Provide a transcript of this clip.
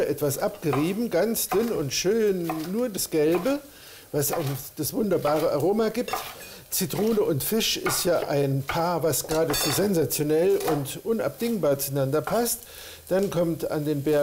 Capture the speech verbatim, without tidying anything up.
Etwas abgerieben, ganz dünn und schön, nur das Gelbe, was auch das wunderbare Aroma gibt. Zitrone und Fisch ist ja ein Paar, was geradezu sensationell und unabdingbar zueinander passt. Dann kommt an den Beeren